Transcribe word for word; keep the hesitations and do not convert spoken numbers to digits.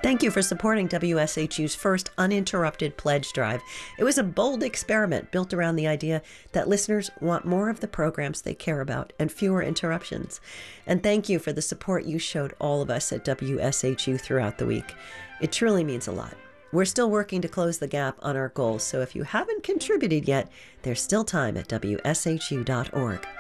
Thank you for supporting W S H U's first uninterrupted pledge drive. It was a bold experiment built around the idea that listeners want more of the programs they care about and fewer interruptions. And thank you for the support you showed all of us at W S H U throughout the week. It truly means a lot. We're still working to close the gap on our goals, so if you haven't contributed yet, there's still time at W S H U dot org.